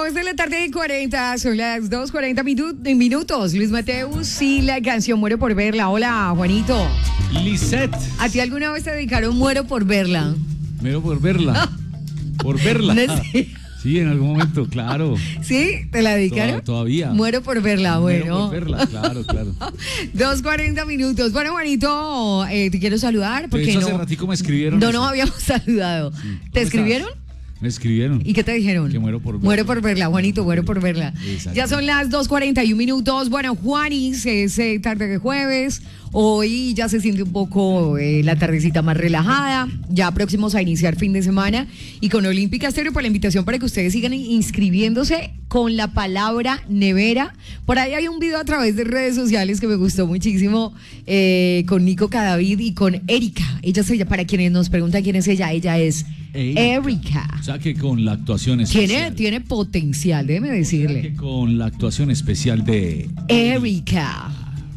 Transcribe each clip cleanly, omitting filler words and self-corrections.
2 de la tarde y 40, son las 2:40 minutos. Luis Mateus y la canción Muero por verla. Hola, Juanito. Lisette. ¿A ti alguna vez te dedicaron Muero por verla? Muero por verla. Por verla. No sé. Sí, en algún momento, claro. ¿Sí? ¿Te la dedicaron? Todavía. Muero por verla, bueno. Muero por verla, claro. 2:40 minutos. Bueno, Juanito, te quiero saludar porque hace ratico me escribieron. No nos habíamos saludado. Sí. ¿Te escribieron? Me escribieron. ¿Y qué te dijeron? Que muero por verla. Muero por verla, Juanito, muero por verla. Exacto. Ya son las 2:41 minutos. Bueno, Juanis, es tarde de jueves. Hoy ya se siente un poco la tardecita más relajada. Ya próximos a iniciar fin de semana. Y con Olímpica Estéreo, por la invitación para que ustedes sigan inscribiéndose con la palabra nevera. Por ahí hay un video a través de redes sociales que me gustó muchísimo con Nico Cadavid y con Erika. Para quienes nos preguntan quién es ella es Erika. O sea que con la actuación especial. Tiene potencial, déjeme decirle. O sea que con la actuación especial de Erika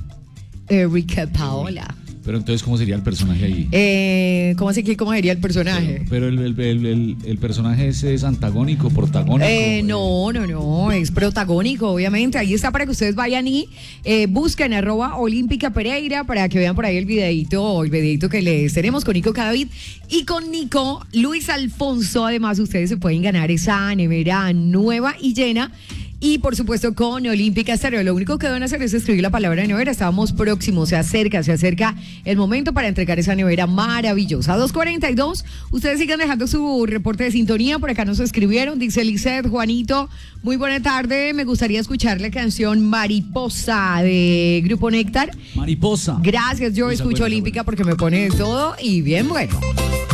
Paola. Pero entonces, ¿cómo sería el personaje ahí? ¿Cómo sería el personaje? Pero el personaje es antagónico, protagónico. No, es protagónico, obviamente. Ahí está para que ustedes vayan y busquen @Olímpica Pereira para que vean por ahí el videito que les tenemos con Nico Cadavid y con Nico Luis Alfonso. Además, ustedes se pueden ganar esa nevera nueva y llena. Y por supuesto con Olímpica Estéreo. Lo único que deben hacer es escribir la palabra nevera. Estábamos próximos, se acerca el momento para entregar esa nevera maravillosa. 2:42. Ustedes sigan dejando su reporte de sintonía. Por acá nos escribieron. Dice Lisette, Juanito, muy buena tarde. Me gustaría escuchar la canción Mariposa de Grupo Néctar. Mariposa. Gracias, yo escucho Olímpica porque me pone de todo y bien bueno.